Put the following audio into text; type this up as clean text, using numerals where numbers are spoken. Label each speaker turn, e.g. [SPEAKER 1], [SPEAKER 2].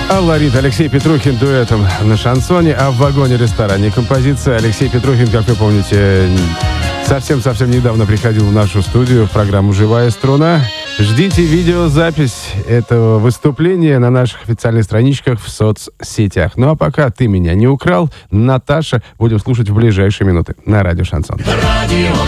[SPEAKER 1] Алла Рид, Алексей Петрухин дуэтом на шансоне, а в вагоне-ресторане композиция. Алексей Петрухин, как вы помните, совсем недавно приходил в нашу студию в программу «Живая струна». Ждите видеозапись этого выступления на наших официальных страничках в соцсетях. Ну а пока «Ты меня не украл», Наташа, будем слушать в ближайшие минуты на радио «Шансон».